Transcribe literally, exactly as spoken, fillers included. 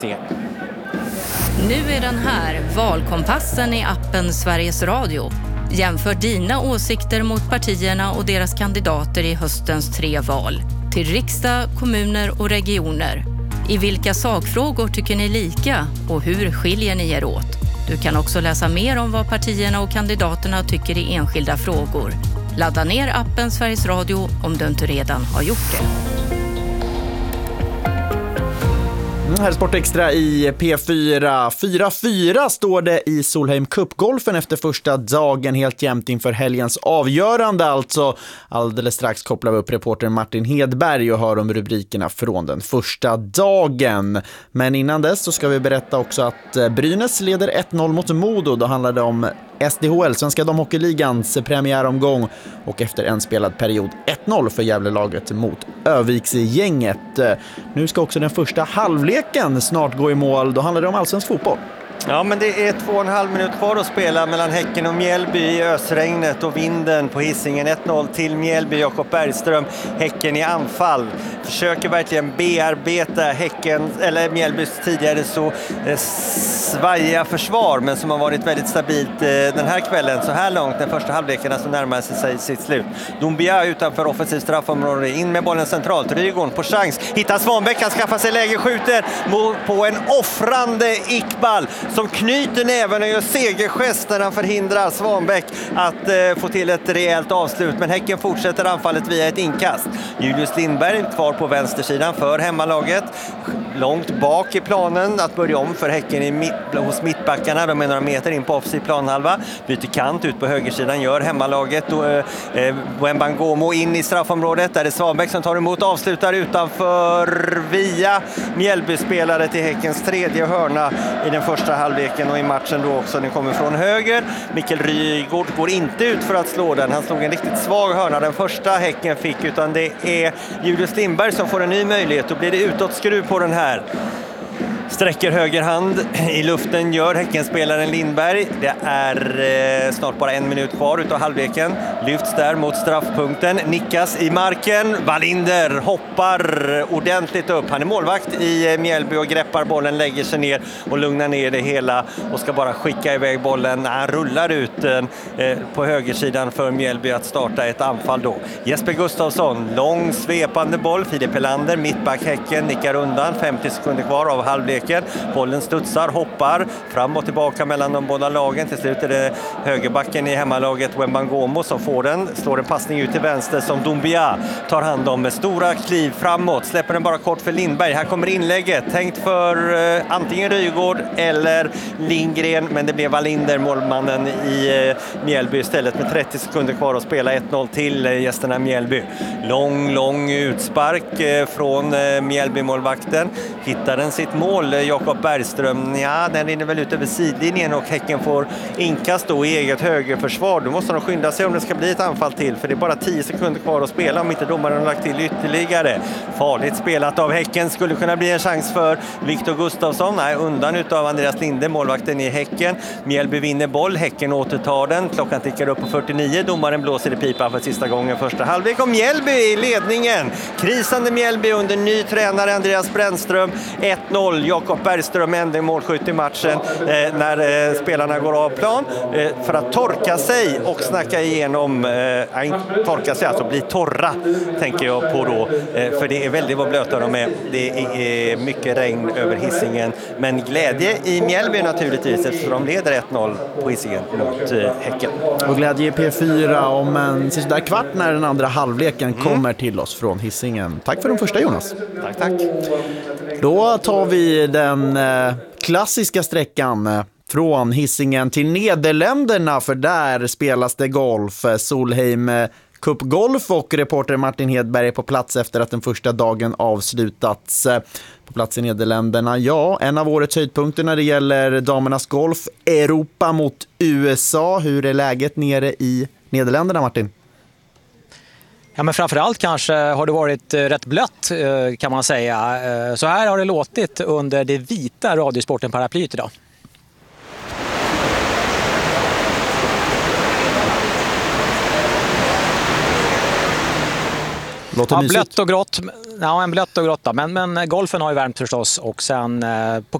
Nu är den här, Valkompassen i appen Sveriges Radio. Jämför dina åsikter mot partierna och deras kandidater i höstens tre val. Till riksdag, kommuner och regioner. I vilka sakfrågor tycker ni lika och hur skiljer ni er åt? Du kan också läsa mer om vad partierna och kandidaterna tycker i enskilda frågor. Ladda ner appen Sveriges Radio om du inte redan har gjort det. Här är Sport Extra i P fyra. fyra fyra står det i Solheim Cup-golfen efter första dagen, helt jämnt inför helgens avgörande. Alltså alldeles strax kopplar vi upp reportern Martin Hedberg och hör om rubrikerna från den första dagen. Men innan dess så ska vi berätta också att Brynäs leder ett noll mot Modo. Då handlar det om S D H L, Svenska Damhockeyligans premiäromgång, och efter en spelad period ett noll för Gävlelaget mot Öviksgänget. Nu ska också den första halvleken snart gå i mål. Då handlar det om allsvensk fotboll. Ja, men det är två och en halv minut kvar att spela mellan Häcken och Mjällby i ösregnet och vinden på Hisingen. ett noll till Mjällby, Jakob Bergström. Häcken i anfall. Försöker verkligen bearbeta Häcken, eller Mjällbys tidigare så eh, svajiga försvar, men som har varit väldigt stabilt eh, den här kvällen. Så här långt, den första halvleken som närmar sig sitt slut. Dombia utanför offensiv straffområde. In med bollen centralt. Rygården på chans. Hittar Svanbäck, han skaffar sig läge, skjuter på en offrande Iqbal som knyter näven och gör segergest när han förhindrar Svanbäck att eh, få till ett rejält avslut. Men Häcken fortsätter anfallet via ett inkast. Julius Lindberg kvar på vänstersidan för hemmalaget. Långt bak i planen att börja om för Häcken i mitt, hos mittbackarna. De är några meter in på offensiv planhalva. Byter kant ut på högersidan, gör hemmalaget. Och, eh, Wembangomo in i straffområdet. Där är Svanbäck som tar emot, avslutar utanför via Mjällby-spelare till Häckens tredje hörna i den första halvleken, och i matchen då också. Den kommer från höger. Mikael Rygård går inte ut för att slå den. Han slog en riktigt svag hörna den första Häcken fick, utan det är Julius Lindberg som får en ny möjlighet. Då blir det utåtskruv på den här. Sträcker höger hand i luften, gör Häckenspelaren Lindberg. Det är eh, snart bara en minut kvar utav halvleken. Lyfts där mot straffpunkten. Nickas i marken. Wallinder hoppar ordentligt upp. Han är målvakt i Mjällby och greppar bollen, lägger sig ner och lugnar ner det hela. Och ska bara skicka iväg bollen. Han rullar ut eh, på högersidan för Mjällby att starta ett anfall då. Jesper Gustafsson, lång svepande boll. Filip Helander, mittback Häcken, nickar undan. femtio sekunder kvar av halvleken. Bollen studsar, hoppar fram och tillbaka mellan de båda lagen. Till slut är det högerbacken i hemmalaget Wembangomo som får den. Slår en passning ut till vänster som Dombia tar hand om med stora kliv framåt. Släpper den bara kort för Lindberg. Här kommer inlägget. Tänkt för eh, antingen Rygård eller Lindgren. Men det blev Wallinder, målmannen i eh, Mjällby istället, med trettio sekunder kvar att spela. ett noll till eh, gästerna Mjällby. Lång, lång utspark eh, från eh, Mjällby-målvakten. Hittar den sitt mål, Jakob Bergström. Ja, den rinner väl ut över sidlinjen och Häcken får inkast då i eget högerförsvar. Då måste de skynda sig om det ska bli ett anfall till, för det är bara tio sekunder kvar att spela om inte domaren har lagt till ytterligare. Farligt spelat av Häcken, skulle kunna bli en chans för Viktor Gustafsson. Nej, undan utav Andreas Linde, målvakten i Häcken. Mjällby vinner boll, Häcken återtar den. Klockan tickar upp på fyrtionio, domaren blåser i pipan för sista gången första halvlek. Och Mjällby i ledningen. Krisande Mjällby under ny tränare Andreas Brännström. ett noll. Jakob Bergström ändå målskytt i matchen eh, när eh, spelarna går av plan eh, för att torka sig och snacka igenom, eh, inte torka sig, alltså bli torra tänker jag på då, eh, för det är väldigt vad blöta de är. Det är mycket regn över Hisingen, men glädje i Mjällby naturligtvis eftersom de leder ett noll på Hisingen mot eh, Häcken. Och glädje i P fyra om en sådär kvart när den andra halvleken mm. kommer till oss från Hisingen. Tack för den första, Jonas. Tack, tack. Då tar vi den eh, klassiska sträckan eh, från Hisingen till Nederländerna, för där spelas det golf. Solheim eh, Cup Golf, och reporter Martin Hedberg är på plats efter att den första dagen avslutats. Eh, på plats i Nederländerna, ja, en av årets höjdpunkter när det gäller damernas golf. Europa mot U S A. Hur är läget nere i Nederländerna, Martin? Ja, men framförallt kanske har det varit rätt blött kan man säga. Så här har det låtit under det vita Radiosporten paraplyt idag. Låter ja, mysigt. blött och grått. Ja, en blött och grått. Men, men golfen har ju värmt förstås. Och sen eh, på